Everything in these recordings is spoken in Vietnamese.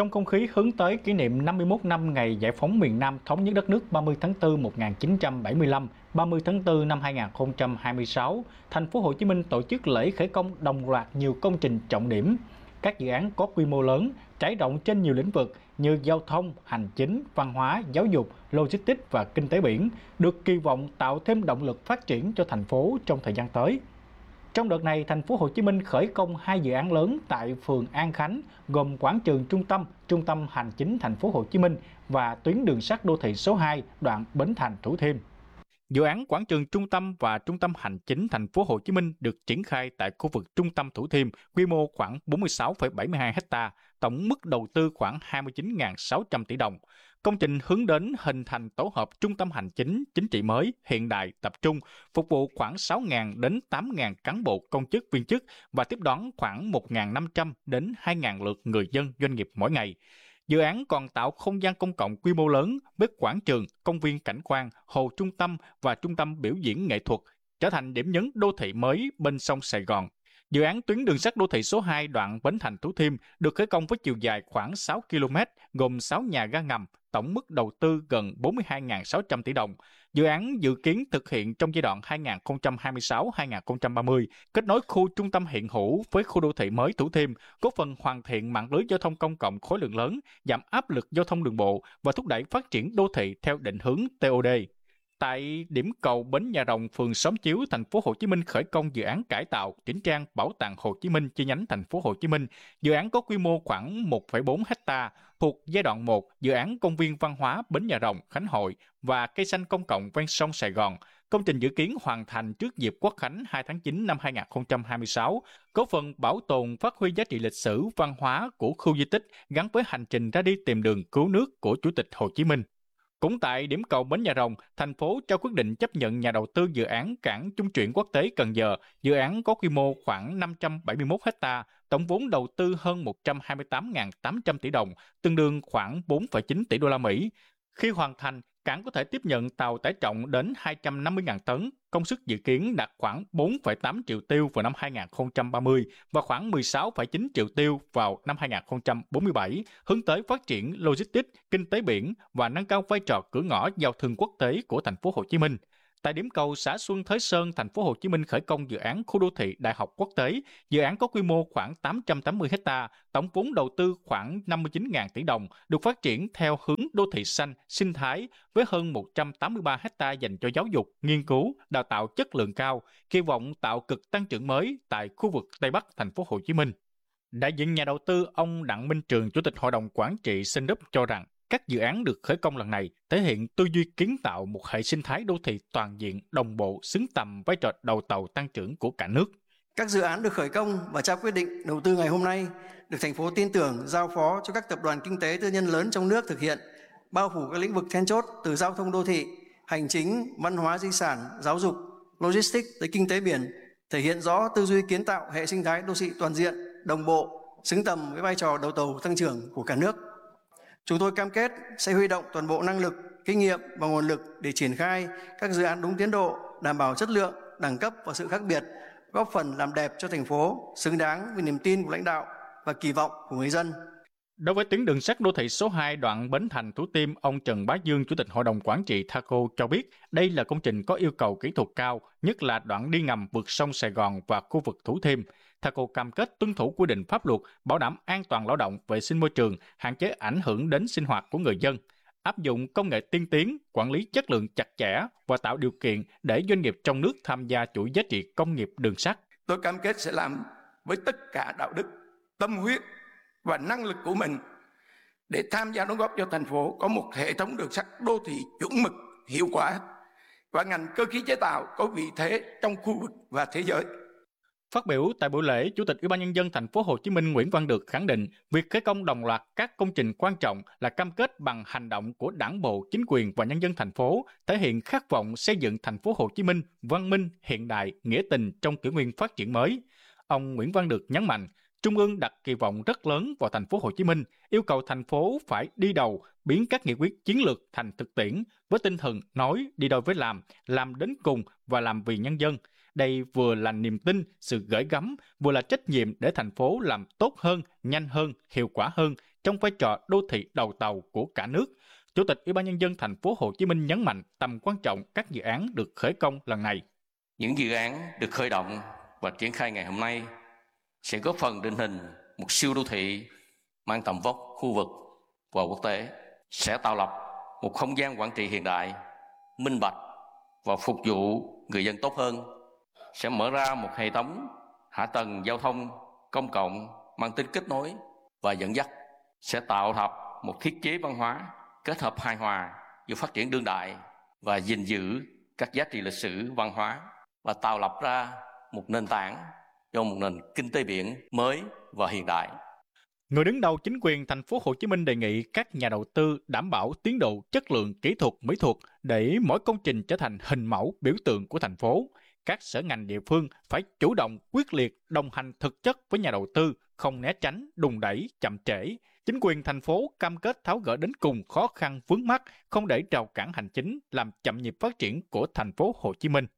Trong không khí hướng tới kỷ niệm 51 năm ngày giải phóng miền Nam thống nhất đất nước 30 tháng 4 1975, 30 tháng 4 năm 2026, thành phố Hồ Chí Minh tổ chức lễ khởi công đồng loạt nhiều công trình trọng điểm. Các dự án có quy mô lớn, trải rộng trên nhiều lĩnh vực như giao thông, hành chính, văn hóa, giáo dục, logistics và kinh tế biển, được kỳ vọng tạo thêm động lực phát triển cho thành phố trong thời gian tới. Trong đợt này, thành phố Hồ Chí Minh khởi công 2 dự án lớn tại phường An Khánh, gồm quảng trường trung tâm hành chính thành phố Hồ Chí Minh và tuyến đường sắt đô thị số 2 đoạn Bến Thành - Thủ Thiêm. Dự án quảng trường trung tâm và trung tâm hành chính thành phố Hồ Chí Minh được triển khai tại khu vực trung tâm Thủ Thiêm, quy mô khoảng 46,72 ha, tổng mức đầu tư khoảng 29.600 tỷ đồng. Công trình hướng đến hình thành tổ hợp trung tâm hành chính chính trị mới, hiện đại, tập trung, phục vụ khoảng 6.000 đến 8.000 cán bộ công chức viên chức và tiếp đón khoảng 1.500 đến 2.000 lượt người dân doanh nghiệp mỗi ngày. Dự án còn tạo không gian công cộng quy mô lớn với quảng trường, công viên cảnh quan, hồ trung tâm và trung tâm biểu diễn nghệ thuật, trở thành điểm nhấn đô thị mới bên sông Sài Gòn. Dự án tuyến đường sắt đô thị số 2 đoạn Bến Thành - Thủ Thiêm được khởi công với chiều dài khoảng 6 km, gồm 6 nhà ga ngầm, tổng mức đầu tư gần 42.600 tỷ đồng. Dự án dự kiến thực hiện trong giai đoạn 2026-2030, kết nối khu trung tâm hiện hữu với khu đô thị mới Thủ Thiêm, góp phần hoàn thiện mạng lưới giao thông công cộng khối lượng lớn, giảm áp lực giao thông đường bộ và thúc đẩy phát triển đô thị theo định hướng TOD. Tại điểm cầu Bến Nhà Rồng, phường Xóm Chiếu, thành phố Hồ Chí Minh khởi công dự án cải tạo, chỉnh trang Bảo tàng Hồ Chí Minh chi nhánh thành phố Hồ Chí Minh. Dự án có quy mô khoảng 1,4 ha, thuộc giai đoạn 1, dự án công viên văn hóa Bến Nhà Rồng, Khánh Hội và cây xanh công cộng ven sông Sài Gòn. Công trình dự kiến hoàn thành trước dịp Quốc khánh 2 tháng 9 năm 2026, góp phần bảo tồn phát huy giá trị lịch sử văn hóa của khu di tích gắn với hành trình ra đi tìm đường cứu nước của Chủ tịch Hồ Chí Minh. Cũng tại điểm cầu Bến Nhà Rồng, thành phố trao quyết định chấp nhận nhà đầu tư dự án cảng trung chuyển quốc tế Cần Giờ. Dự án có quy mô khoảng 571 ha, tổng vốn đầu tư hơn 128.800 tỷ đồng, tương đương khoảng 4,9 tỷ đô la Mỹ. Khi hoàn thành, cảng có thể tiếp nhận tàu tải trọng đến 250.000 tấn, công suất dự kiến đạt khoảng 4,8 triệu tiêu vào năm 2030 và khoảng 16,9 triệu tiêu vào năm 2047, hướng tới phát triển logistics, kinh tế biển và nâng cao vai trò cửa ngõ giao thương quốc tế của thành phố Hồ Chí Minh. Tại điểm cầu xã Xuân Thới Sơn, thành phố Hồ Chí Minh khởi công dự án khu đô thị Đại học Quốc tế. Dự án có quy mô khoảng 880 ha, tổng vốn đầu tư khoảng 59.000 tỷ đồng, được phát triển theo hướng đô thị xanh, sinh thái với hơn 183 ha dành cho giáo dục, nghiên cứu, đào tạo chất lượng cao, kỳ vọng tạo cực tăng trưởng mới tại khu vực Tây Bắc thành phố Hồ Chí Minh. Đại diện nhà đầu tư ông Đặng Minh Trường, Chủ tịch Hội đồng Quản trị Sun Group cho rằng các dự án được khởi công lần này thể hiện tư duy kiến tạo một hệ sinh thái đô thị toàn diện, đồng bộ, xứng tầm vai trò đầu tàu tăng trưởng của cả nước. Các dự án được khởi công và trao quyết định đầu tư ngày hôm nay được thành phố tin tưởng giao phó cho các tập đoàn kinh tế tư nhân lớn trong nước thực hiện, bao phủ các lĩnh vực then chốt từ giao thông đô thị, hành chính, văn hóa di sản, giáo dục, logistics tới kinh tế biển, thể hiện rõ tư duy kiến tạo hệ sinh thái đô thị toàn diện, đồng bộ, xứng tầm với vai trò đầu tàu tăng trưởng của cả nước. Chúng tôi cam kết sẽ huy động toàn bộ năng lực, kinh nghiệm và nguồn lực để triển khai các dự án đúng tiến độ, đảm bảo chất lượng, đẳng cấp và sự khác biệt, góp phần làm đẹp cho thành phố, xứng đáng với niềm tin của lãnh đạo và kỳ vọng của người dân. Đối với tuyến đường sắt đô thị số 2 đoạn Bến Thành - Thủ Thiêm, ông Trần Bá Dương, Chủ tịch Hội đồng Quản trị Thaco cho biết đây là công trình có yêu cầu kỹ thuật cao, nhất là đoạn đi ngầm vượt sông Sài Gòn và khu vực Thủ Thiêm. Thaco cam kết tuân thủ quy định pháp luật, bảo đảm an toàn lao động, vệ sinh môi trường, hạn chế ảnh hưởng đến sinh hoạt của người dân, áp dụng công nghệ tiên tiến, quản lý chất lượng chặt chẽ và tạo điều kiện để doanh nghiệp trong nước tham gia chuỗi giá trị công nghiệp đường sắt. Tôi cam kết sẽ làm với tất cả đạo đức, tâm huyết và năng lực của mình để tham gia đóng góp cho thành phố có một hệ thống đường sắt đô thị chuẩn mực, hiệu quả và ngành cơ khí chế tạo có vị thế trong khu vực và thế giới. Phát biểu tại buổi lễ, Chủ tịch Ủy ban Nhân dân thành phố Hồ Chí Minh Nguyễn Văn Được khẳng định việc khởi công đồng loạt các công trình quan trọng là cam kết bằng hành động của Đảng bộ, chính quyền và nhân dân thành phố, thể hiện khát vọng xây dựng thành phố Hồ Chí Minh văn minh, hiện đại, nghĩa tình trong kỷ nguyên phát triển mới. Ông Nguyễn Văn Được nhấn mạnh, Trung ương đặt kỳ vọng rất lớn vào thành phố Hồ Chí Minh, yêu cầu thành phố phải đi đầu, biến các nghị quyết chiến lược thành thực tiễn với tinh thần nói đi đôi với làm đến cùng và làm vì nhân dân. Đây vừa là niềm tin, sự gửi gắm, vừa là trách nhiệm để thành phố làm tốt hơn, nhanh hơn, hiệu quả hơn trong vai trò đô thị đầu tàu của cả nước. Chủ tịch Ủy ban Nhân dân thành phố Hồ Chí Minh nhấn mạnh tầm quan trọng các dự án được khởi công lần này. Những dự án được khởi động và triển khai ngày hôm nay sẽ góp phần định hình một siêu đô thị mang tầm vóc khu vực và quốc tế, sẽ tạo lập một không gian quản trị hiện đại, minh bạch và phục vụ người dân tốt hơn, sẽ mở ra một hệ thống hạ tầng giao thông công cộng mang tính kết nối và dẫn dắt, sẽ tạo lập một thiết chế văn hóa kết hợp hài hòa giữa phát triển đương đại và gìn giữ các giá trị lịch sử văn hóa, và tạo lập ra một nền tảng cho một nền kinh tế biển mới và hiện đại. Người đứng đầu chính quyền thành phố Hồ Chí Minh đề nghị các nhà đầu tư đảm bảo tiến độ, chất lượng kỹ thuật, mỹ thuật để mỗi công trình trở thành hình mẫu, biểu tượng của thành phố. Các sở ngành địa phương phải chủ động, quyết liệt, đồng hành thực chất với nhà đầu tư, không né tránh, đùn đẩy, chậm trễ. Chính quyền thành phố cam kết tháo gỡ đến cùng khó khăn vướng mắc, không để rào cản hành chính làm chậm nhịp phát triển của thành phố Hồ Chí Minh.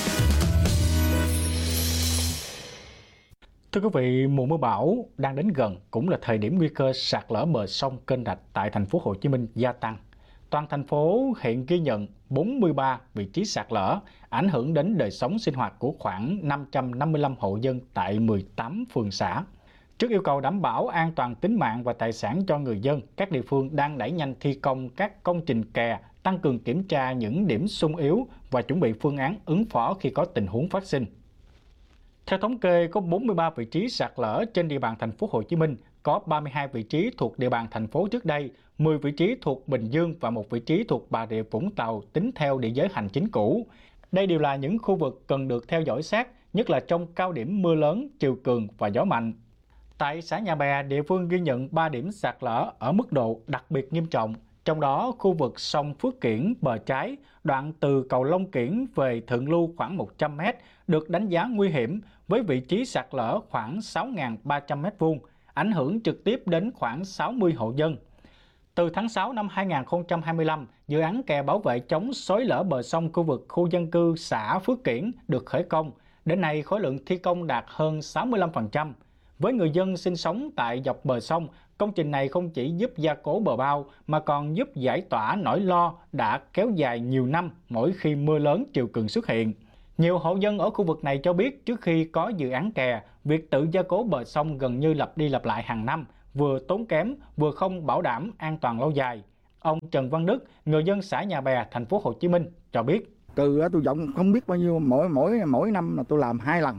Thưa quý vị, mùa mưa bão đang đến gần, cũng là thời điểm nguy cơ sạt lở bờ sông kênh rạch tại thành phố Hồ Chí Minh gia tăng. Toàn thành phố hiện ghi nhận 43 vị trí sạt lở, ảnh hưởng đến đời sống sinh hoạt của khoảng 555 hộ dân tại 18 phường xã. Trước yêu cầu đảm bảo an toàn tính mạng và tài sản cho người dân, các địa phương đang đẩy nhanh thi công các công trình kè, tăng cường kiểm tra những điểm xung yếu và chuẩn bị phương án ứng phó khi có tình huống phát sinh. Theo thống kê, có 43 vị trí sạt lở trên địa bàn thành phố Hồ Chí Minh, có 32 vị trí thuộc địa bàn thành phố trước đây, 10 vị trí thuộc Bình Dương và 1 vị trí thuộc Bà Rịa Vũng Tàu tính theo địa giới hành chính cũ. Đây đều là những khu vực cần được theo dõi sát, nhất là trong cao điểm mưa lớn, triều cường và gió mạnh. Tại xã Nhà Bè, địa phương ghi nhận 3 điểm sạt lở ở mức độ đặc biệt nghiêm trọng. Trong đó, khu vực sông Phước Kiển bờ trái, đoạn từ cầu Long Kiển về Thượng Lưu khoảng 100 m, được đánh giá nguy hiểm với vị trí sạt lở khoảng 6.300 m2, ảnh hưởng trực tiếp đến khoảng 60 hộ dân. Từ tháng 6 năm 2025, dự án kè bảo vệ chống xói lở bờ sông khu vực khu dân cư xã Phước Kiển được khởi công. Đến nay, khối lượng thi công đạt hơn 65%. Với người dân sinh sống tại dọc bờ sông, công trình này không chỉ giúp gia cố bờ bao mà còn giúp giải tỏa nỗi lo đã kéo dài nhiều năm mỗi khi mưa lớn triều cường xuất hiện. Nhiều hộ dân ở khu vực này cho biết trước khi có dự án kè, việc tự gia cố bờ sông gần như lặp đi lặp lại hàng năm, vừa tốn kém, vừa không bảo đảm an toàn lâu dài. Ông Trần Văn Đức, người dân xã Nhà Bè, thành phố Hồ Chí Minh cho biết: Từ tôi dọn không biết bao nhiêu, mỗi năm là tôi làm 2 lần.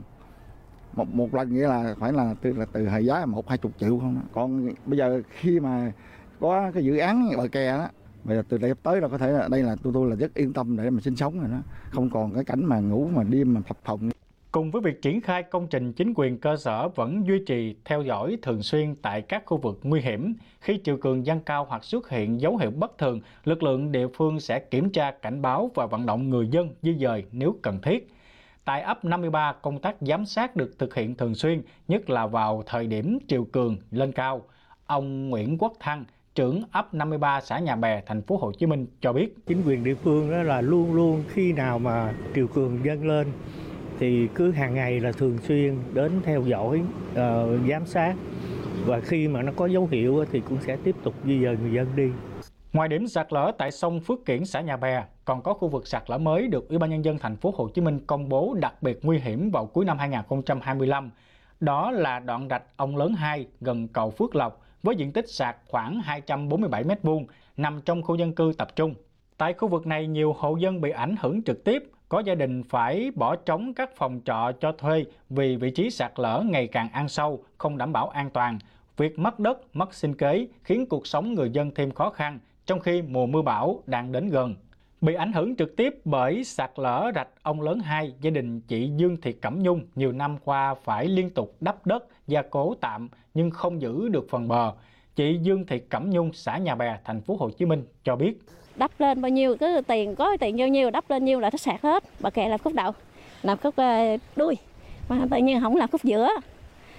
Một lần nghĩa là phải là từ thời giá 1-20 triệu không. Còn bây giờ khi mà có cái dự án bờ kè đó, bây giờ từ đây tới là có thể là đây là tôi là rất yên tâm để mà sinh sống rồi đó, không còn cái cảnh mà ngủ mà đêm mà phập phồng. Cùng với việc triển khai công trình, chính quyền cơ sở vẫn duy trì theo dõi thường xuyên tại các khu vực nguy hiểm. Khi triều cường dâng cao hoặc xuất hiện dấu hiệu bất thường, lực lượng địa phương sẽ kiểm tra, cảnh báo và vận động người dân di dời nếu cần thiết. Tại ấp 53, công tác giám sát được thực hiện thường xuyên, nhất là vào thời điểm triều cường lên cao. Ông Nguyễn Quốc Thăng, trưởng ấp 53 xã Nhà Bè, thành phố Hồ Chí Minh cho biết: Chính quyền địa phương đó là luôn luôn khi nào mà triều cường dâng lên thì cứ hàng ngày là thường xuyên đến theo dõi, giám sát, và khi mà nó có dấu hiệu thì cũng sẽ tiếp tục di dời người dân đi. Ngoài điểm sạt lở tại sông Phước Kiển xã Nhà Bè, còn có khu vực sạt lở mới được Ủy ban Nhân dân thành phố Hồ Chí Minh công bố đặc biệt nguy hiểm vào cuối năm 2025. Đó là đoạn rạch Ông Lớn 2 gần cầu Phước Lộc với diện tích sạt khoảng 247 m2, nằm trong khu dân cư tập trung. Tại khu vực này, nhiều hộ dân bị ảnh hưởng trực tiếp, có gia đình phải bỏ trống các phòng trọ cho thuê vì vị trí sạt lở ngày càng ăn sâu, không đảm bảo an toàn. Việc mất đất, mất sinh kế khiến cuộc sống người dân thêm khó khăn, trong khi mùa mưa bão đang đến gần. Bị ảnh hưởng trực tiếp bởi sạt lở rạch Ông Lớn 2, gia đình chị Dương Thị Cẩm Nhung nhiều năm qua phải liên tục đắp đất, gia cố tạm nhưng không giữ được phần bờ. Chị Dương Thị Cẩm Nhung, xã Nhà Bè, thành phố Hồ Chí Minh cho biết: Đắp lên bao nhiêu, cứ có tiền bao nhiêu, đắp lên nhiêu là nó sạt hết. Bà kè làm khúc đầu, làm khúc đuôi, mà tự nhiên không làm khúc giữa.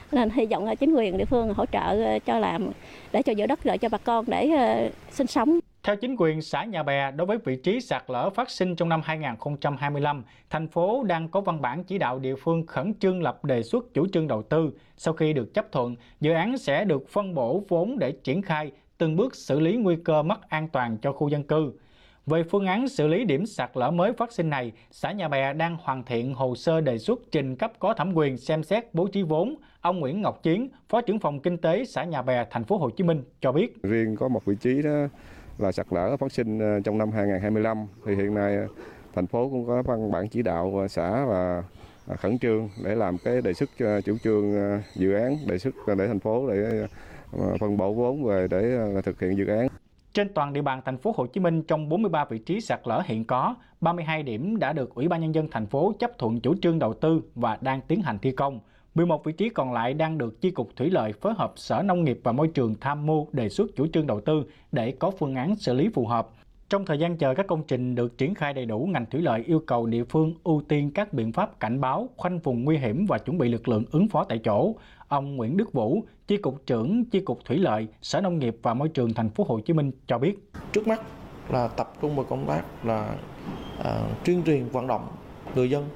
Nên hy vọng là chính quyền địa phương hỗ trợ cho làm để cho giữ đất lại cho bà con để sinh sống. Theo chính quyền xã Nhà Bè, đối với vị trí sạt lở phát sinh trong năm 2025, thành phố đang có văn bản chỉ đạo địa phương khẩn trương lập đề xuất chủ trương đầu tư. Sau khi được chấp thuận, dự án sẽ được phân bổ vốn để triển khai từng bước xử lý nguy cơ mất an toàn cho khu dân cư. Về phương án xử lý điểm sạt lở mới phát sinh này, xã Nhà Bè đang hoàn thiện hồ sơ đề xuất trình cấp có thẩm quyền xem xét bố trí vốn. Ông Nguyễn Ngọc Chiến, Phó trưởng phòng Kinh tế xã Nhà Bè, thành phố Hồ Chí Minh cho biết. Riêng có một vị trí đó là sạt lở phát sinh trong năm 2025 thì hiện nay thành phố cũng có văn bản chỉ đạo xã là khẩn trương để làm cái đề xuất chủ trương dự án, đề xuất để thành phố để phân bổ vốn về để thực hiện dự án. Trên toàn địa bàn thành phố Hồ Chí Minh, trong 43 vị trí sạt lở hiện có, 32 điểm đã được Ủy ban Nhân dân thành phố chấp thuận chủ trương đầu tư và đang tiến hành thi công. 11 vị trí còn lại đang được Chi cục Thủy lợi phối hợp Sở Nông nghiệp và Môi trường tham mưu đề xuất chủ trương đầu tư để có phương án xử lý phù hợp. Trong thời gian chờ các công trình được triển khai đầy đủ, ngành thủy lợi yêu cầu địa phương ưu tiên các biện pháp cảnh báo, khoanh vùng nguy hiểm và chuẩn bị lực lượng ứng phó tại chỗ. Ông Nguyễn Đức Vũ, Chi cục trưởng Chi cục Thủy lợi, Sở Nông nghiệp và Môi trường thành phố Hồ Chí Minh cho biết. Trước mắt là tập trung vào công tác là tuyên truyền vận động người dân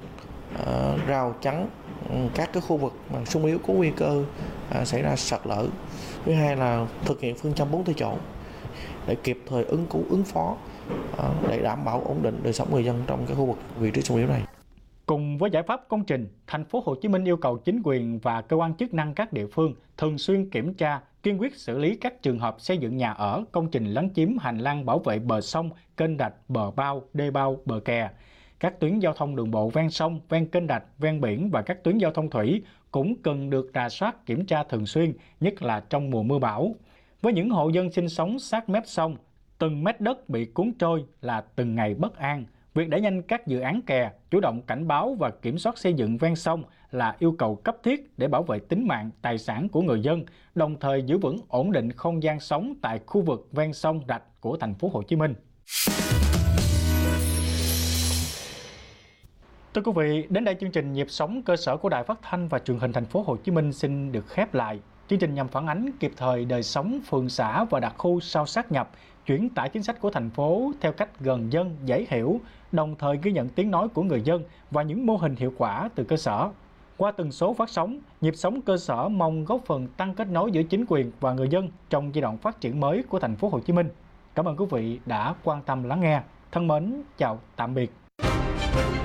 rào chắn các cái khu vực mà xung yếu có nguy cơ xảy ra sạt lở. Thứ hai là thực hiện phương châm 4 tại chỗ để kịp thời ứng phó để đảm bảo ổn định đời sống người dân trong cái khu vực vị trí xung yếu này. Cùng với giải pháp công trình, thành phố Hồ Chí Minh yêu cầu chính quyền và cơ quan chức năng các địa phương thường xuyên kiểm tra, kiên quyết xử lý các trường hợp xây dựng nhà ở, công trình lấn chiếm hành lang bảo vệ bờ sông, kênh rạch, bờ bao, đê bao, bờ kè. Các tuyến giao thông đường bộ ven sông, ven kênh rạch, ven biển và các tuyến giao thông thủy cũng cần được rà soát kiểm tra thường xuyên, nhất là trong mùa mưa bão. Với những hộ dân sinh sống sát mép sông, từng mét đất bị cuốn trôi là từng ngày bất an. Việc đẩy nhanh các dự án kè, chủ động cảnh báo và kiểm soát xây dựng ven sông là yêu cầu cấp thiết để bảo vệ tính mạng, tài sản của người dân, đồng thời giữ vững ổn định không gian sống tại khu vực ven sông rạch của thành phố Hồ Chí Minh. Thưa quý vị, đến đây chương trình Nhịp sống cơ sở của Đài Phát thanh và Truyền hình thành phố Hồ Chí Minh xin được khép lại. Chương trình nhằm phản ánh kịp thời đời sống phường xã và đặc khu sau sát nhập, chuyển tải chính sách của thành phố theo cách gần dân, dễ hiểu, đồng thời ghi nhận tiếng nói của người dân và những mô hình hiệu quả từ cơ sở. Qua từng số phát sóng, Nhịp sống cơ sở mong góp phần tăng kết nối giữa chính quyền và người dân trong giai đoạn phát triển mới của thành phố Hồ Chí Minh. Cảm ơn quý vị đã quan tâm lắng nghe. Thân mến, chào tạm biệt.